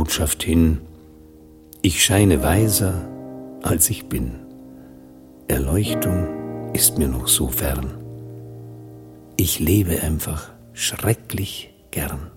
Botschaft hin: Ich scheine weiser, als ich bin. Erleuchtung ist mir noch so fern. Ich lebe einfach schrecklich gern.